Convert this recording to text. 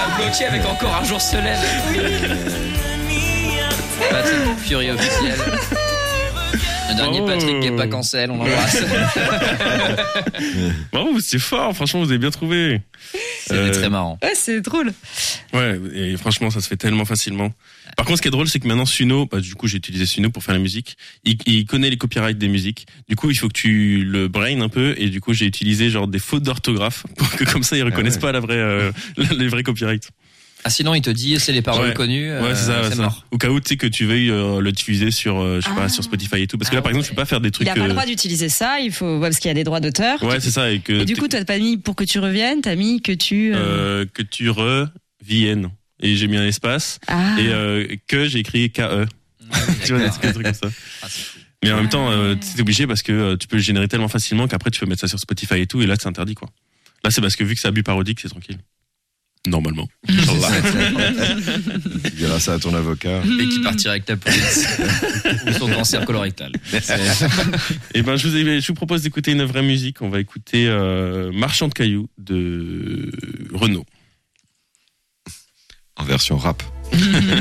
m'a bloqué avec Encore un jour se lève. Patrick Fury officiel. Le dernier Patrick qui est pas cancel, on l'embrasse. Bravo, c'est fort, franchement, vous avez bien trouvé. C'était très marrant. Ouais, c'est drôle. Ouais, et franchement, ça se fait tellement facilement. Par contre, ce qui est drôle, c'est que maintenant Suno, du coup, j'ai utilisé Suno pour faire la musique. Il connaît les copyrights des musiques. Du coup, il faut que tu le brain un peu, et du coup, j'ai utilisé genre des fautes d'orthographe pour que comme ça, ils reconnaissent pas les vrais copyrights. Ah, sinon, il te dit, c'est les paroles connues. Ouais, c'est ça, c'est mort. Au cas où, tu sais, que tu veuilles le diffuser sur, je sais pas, sur Spotify et tout. Parce que là, par exemple, je peux pas faire des trucs. Il a pas le droit d'utiliser ça, parce qu'il y a des droits d'auteur. Ouais, c'est ça. Et du coup, t'as pas mis pour que tu reviennes, t'as mis que tu. Que tu reviennes. Et j'ai mis un espace. Et que j'ai écrit KE. Tu vois, des trucs comme ça. Mais en même temps, t'es obligé parce que tu peux le générer tellement facilement qu'après, tu peux mettre ça sur Spotify et tout. Et là, c'est interdit, quoi. Là, c'est parce que vu que c'est abus parodique, c'est tranquille. Normalement. Tu diras ça à ton avocat. Et qui partira avec ta police. Ou son cancer colorectal. Et ben, je vous propose d'écouter une vraie musique. On va écouter Marchand de cailloux de Renaud. En version rap.